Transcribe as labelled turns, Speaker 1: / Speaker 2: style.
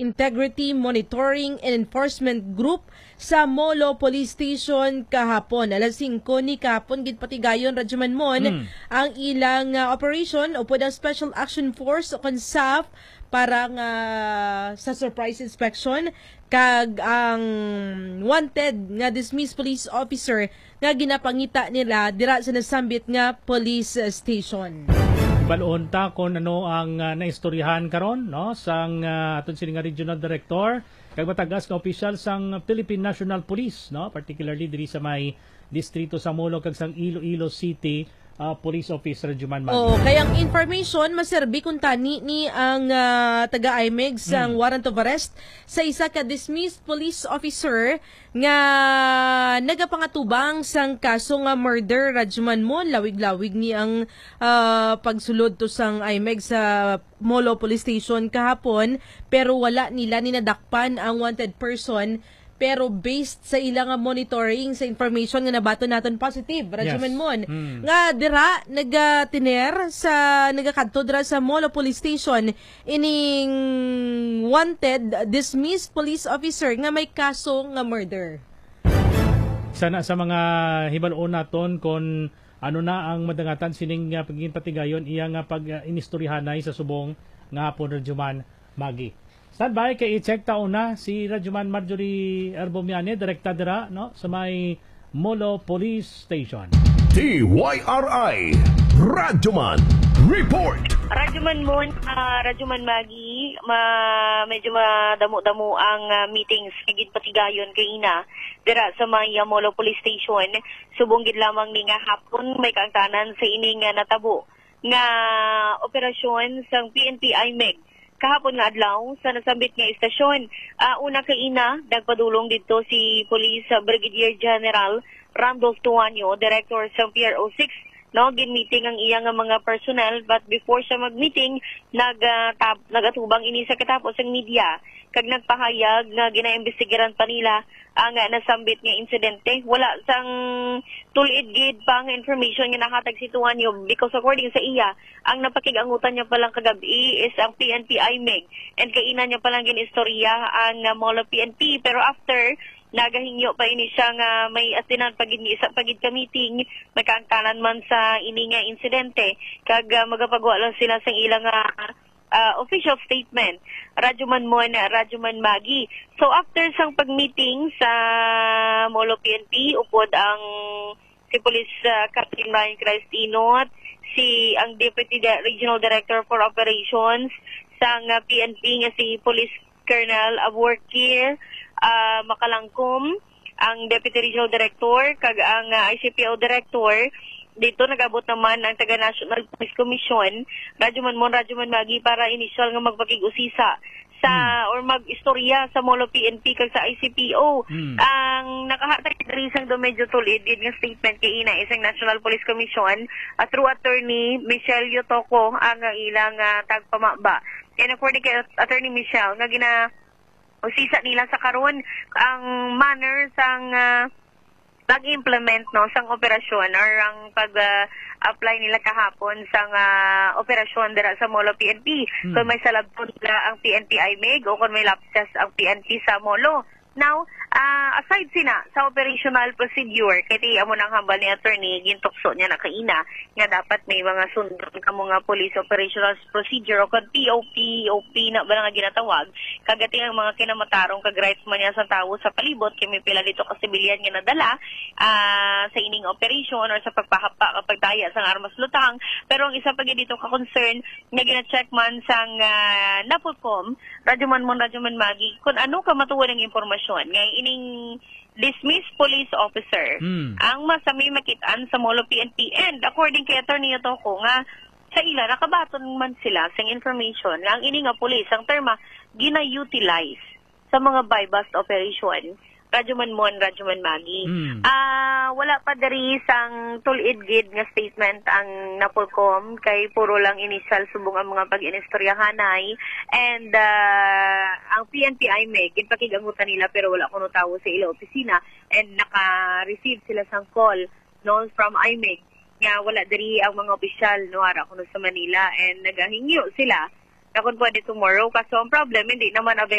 Speaker 1: Integrity Monitoring and Enforcement Group sa Molo Police Station kahapon. Alas 5 ni kahapon gid patigayon radyoman mon ang ilang operation o ang Special Action Force o SAF para sa surprise inspection kag ang wanted nga dismissed police officer nga ginapangita nila dira sa nasambit nga police station.
Speaker 2: Balon ta kung ano ang naistoryahan karon no sang aton sini nga regional director kag matagas nga opisyal sang Philippine National Police no, particularly diri sa may distrito sa Molo kag sang Iloilo City police officer Juman Maggi.
Speaker 1: Oh, kayang information maserbi kun tani ni ang taga-IMEG sang warrant of arrest sa isa ka dismissed police officer nga nagapangatubang sang kaso nga murder radyoman mo lawig-lawig ni ang pagsulod to sang IMEG sa Molo Police Station kahapon, pero wala nila ninadakpan ang wanted person. Pero based sa ilang monitoring sa information nga nabato naton positive radyoman mon nga dira nagatiner sa nagakadto dira sa Molo Police Station ining wanted dismissed police officer nga may kaso nga murder.
Speaker 2: Sana sa mga hibal-on naton kon ano na ang madangatan sining pagiging patigayon iya nga pag-inistoryahanay sa subong nga hapon radyoman Maggi. Standby kay i-check taon na si Radyoman Marjorie Erbomiane, direkta dira no sa may Molo Police Station.
Speaker 3: TYRI Radyoman Report.
Speaker 4: Radyoman Mon, Radyoman Maggi, medyo madamo-damo ang meetings kagid patigayon kay ina dira sa may Molo Police Station. Subong gid lamang ni nga hapon may kaangtanan sa ining natabo nga operasyon sang PNP IMEG kahapon nga adlaw sa nasambit nga istasyon. Una kay ina, nagpadulong dito si Police Brigadier General Randolph Tuanyo, Director sa PRO 6. No, gin-meeting ang iyang mga personnel, but before siya mag-meeting, nagatubang ini sa katapos ang media. Kag nagpahayag nga ginaimbestigaran pa nila ang nasambit nga insidente. Wala sang tulid gid pa nga information nga nahatag si Tuanyo because according sa iya, ang napakigangutan niya palang kagabi is ang PNP IMEG and kainan niya palang ginistorya ang Molo PNP, pero after nagahingyo pa ini siya nga may atinan pagid isa pagid ka meeting may kaangtanan man sa ini nga insidente kag magapagawa lang sila sang ilang official statement. Radyoman Maggi. So after sang pag-meeting sa Molo PNP, upod ang si Police Captain Ryan Cristinot, ang Deputy Regional Director for Operations sang PNP nga si Police Colonel Aborkir Makalangkom, ang Deputy Regional Director kag ang ICPO Director. Dito nagabot naman ang taga National Police Commission, Radyoman Maggi, para initial nga magpakig-usisa sa or mag-istorya sa Molo PNP kag sa ICPO. Ang nakahatag diri sang do medyo tulid gid nga statement kay ina isang National Police Commission through Attorney Michelle Yotoko ang ilang tagpamaba. And according kay Attorney Michelle nga usisa nila sa karon ang manner sang pag-implement no sang operasyon or ang pag-apply nila kahapon sang operasyon dira sa Molo PNP. Kung may salabton nila ang PNP IMEG o kung may lapses ang PNP sa Molo. Now, aside sina sa operational procedure, kaya amo nang hambal ni attorney, gintokso niya na kaina nga dapat may mga sundon ka mga police operational procedure o kag POP na ba nga ginatawag, kagati ang mga kinamatarong kag rights man niya sa tawo sa palibot, kay may pila dito ka sibilyan nga nadala sa ining operation or sa pagpahapa kapag daya sang armas lutang. Pero ang isa pa dito ka concern nga gina-check man sang Napolcom, Radyoman Maggi, kung ano ka matuwa ng impormasyon nga ining dismissed police officer ang masami makitaan sa Molo PNP, and according kay Attorney Yotoko nga sa ila nakabaton man sila sa information nga ang ini nga police ang terma gina-utilize sa mga buy-bust operation. Radyoman Maggi. Wala pa dari sang tulid gid nga statement ang Napolcom kay puro lang initial subong ang mga pag-inistoryahanay, and ang PNP IMEG ginpakigangutan nila pero wala kuno tawo sa ila opisina, and naka-receive sila sang call no from IMEG nga wala dari ang mga opisyal no ara kuno sa Manila, and nagahingyo sila na kung pwede tomorrow, kaso ang problem hindi naman available